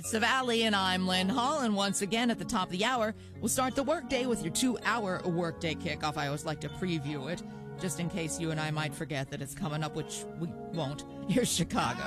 Savali, and I'm Lynn Hall. And once again, at the top of the hour, we'll start the workday with your 2-hour workday kickoff. I always like to preview it, just in case you and I might forget that it's coming up, which we won't. Here's Chicago.